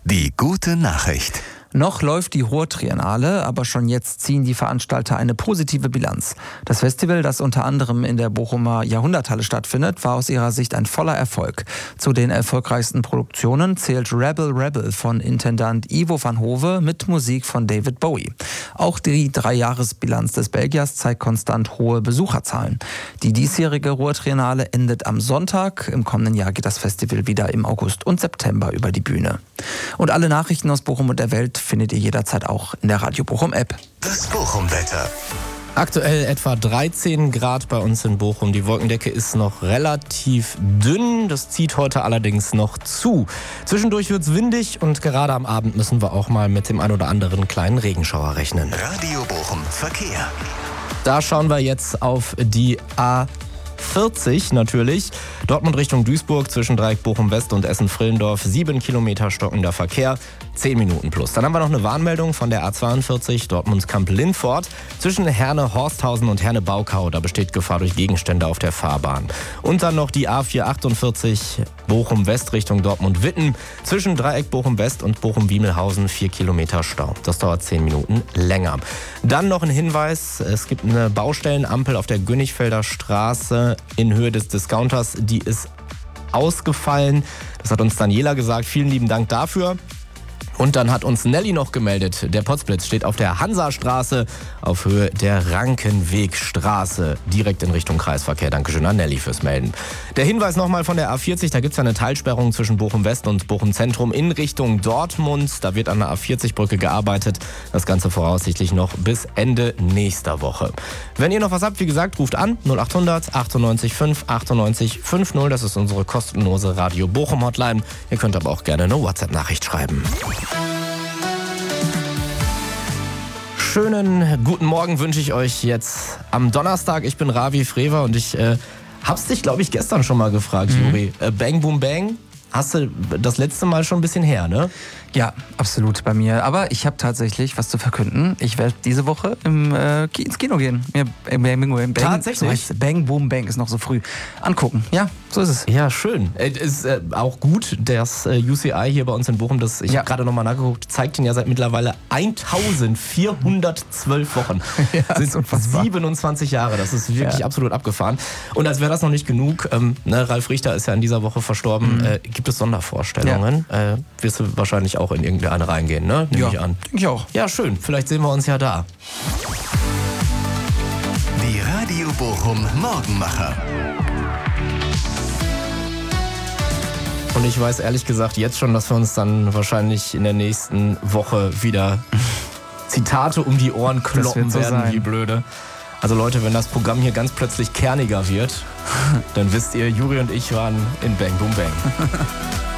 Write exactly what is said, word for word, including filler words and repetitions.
Die gute Nachricht. Noch läuft die Ruhr-Triennale, aber schon jetzt ziehen die Veranstalter eine positive Bilanz. Das Festival, das unter anderem in der Bochumer Jahrhunderthalle stattfindet, war aus ihrer Sicht ein voller Erfolg. Zu den erfolgreichsten Produktionen zählt Rebel Rebel von Intendant Ivo van Hove mit Musik von David Bowie. Auch die Dreijahresbilanz des Belgiers zeigt konstant hohe Besucherzahlen. Die diesjährige Ruhr-Triennale endet am Sonntag. Im kommenden Jahr geht das Festival wieder im August und September über die Bühne. Und alle Nachrichten aus Bochum und der Welt findet ihr jederzeit auch in der Radio Bochum App. Das Bochum-Wetter. Aktuell etwa dreizehn Grad bei uns in Bochum. Die Wolkendecke ist noch relativ dünn. Das zieht heute allerdings noch zu. Zwischendurch wird es windig und gerade am Abend müssen wir auch mal mit dem ein oder anderen kleinen Regenschauer rechnen. Radio Bochum Verkehr. Da schauen wir jetzt auf die A vierzig natürlich. Dortmund Richtung Duisburg zwischen Dreieck Bochum-West und Essen-Frillendorf. Sieben Kilometer stockender Verkehr, zehn Minuten plus. Dann haben wir noch eine Warnmeldung von der A zweiundvierzig Dortmund-Kamp-Lindfort. Zwischen Herne-Horsthausen und Herne-Baukau. Da besteht Gefahr durch Gegenstände auf der Fahrbahn. Und dann noch die A vierhundertachtundvierzig Bochum-West Richtung Dortmund-Witten. Zwischen Dreieck Bochum-West und Bochum-Wiemelhausen vier Kilometer Stau. Das dauert zehn Minuten länger. Dann noch ein Hinweis. Es gibt eine Baustellenampel auf der Gönnigfelder Straße in Höhe des Discounters. Die ist ausgefallen. Das hat uns Daniela gesagt. Vielen lieben Dank dafür. Und dann hat uns Nelly noch gemeldet, der Potsblitz steht auf der Hansastraße auf Höhe der Rankenwegstraße, direkt in Richtung Kreisverkehr. Dankeschön an Nelly fürs Melden. Der Hinweis nochmal von der A vierzig, da gibt es ja eine Teilsperrung zwischen Bochum-West und Bochum-Zentrum in Richtung Dortmund. Da wird an der A vierzig-Brücke gearbeitet. Das Ganze voraussichtlich noch bis Ende nächster Woche. Wenn ihr noch was habt, wie gesagt, ruft an null acht hundert achtundneunzig fünf achtundneunzig fünfzig. Das ist unsere kostenlose Radio Bochum Hotline. Ihr könnt aber auch gerne eine WhatsApp-Nachricht schreiben. Schönen guten Morgen wünsche ich euch jetzt am Donnerstag. Ich bin Ravi Frewer und ich äh, hab's dich, glaube ich, gestern schon mal gefragt, mhm. Juri. Äh, Bang Boom Bang, hast du das letzte Mal schon ein bisschen her, ne? Ja, absolut bei mir. Aber ich habe tatsächlich was zu verkünden. Ich werde diese Woche im, äh, ins Kino gehen. Ja, Bang, Bang, Bang, Tatsächlich? So Bang Boom Bang ist noch so früh. Angucken. Ja, so ist es. Ja, schön. Es ist äh, auch gut, das äh, U C I hier bei uns in Bochum, das, ich ja. habe gerade nochmal nachgeguckt, zeigt ihn ja seit mittlerweile eintausendvierhundertzwölf Wochen. Ja, das sind siebenundzwanzig Jahre. Das ist wirklich ja. absolut abgefahren. Und als wäre das noch nicht genug, ähm, ne, Ralf Richter ist ja in dieser Woche verstorben, mhm. äh, gibt es Sondervorstellungen. Ja. Äh, wirst du wahrscheinlich auch in irgendeine reingehen, ne? Nehme ja, ich an. Denke ich auch. Ja, schön. Vielleicht sehen wir uns ja da. Die Radio Bochum Morgenmacher. Und ich weiß ehrlich gesagt jetzt schon, dass wir uns dann wahrscheinlich in der nächsten Woche wieder Zitate um die Ohren kloppen so werden, sein. wie blöde. Also Leute, wenn das Programm hier ganz plötzlich kerniger wird, dann wisst ihr, Juri und ich waren in Bang Boom Bang.